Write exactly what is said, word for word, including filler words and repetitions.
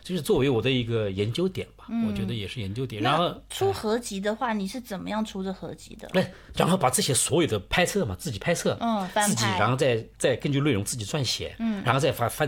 就是作为我的一个研究点吧，嗯、我觉得也是研究点。然后出合集的话，你是怎么样出这合集的？ 哎，然后把这些所有的拍摄嘛，自己拍摄， 嗯，翻拍自己，然后再再根据内容自己撰写，嗯，然后再发翻